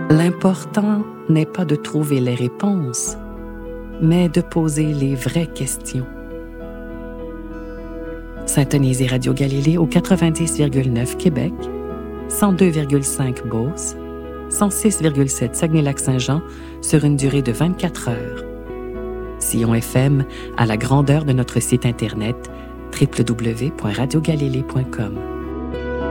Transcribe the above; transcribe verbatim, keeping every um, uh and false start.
L'important n'est pas de trouver les réponses, mais de poser les vraies questions. Syntonisez Radio Galilée au quatre-vingt-dix virgule neuf Québec, cent deux virgule cinq Beauce, cent six virgule sept Saguenay-Lac-Saint-Jean sur une durée de vingt-quatre heures. Sillon F M à la grandeur de notre site Internet w w w point radio galilée point com.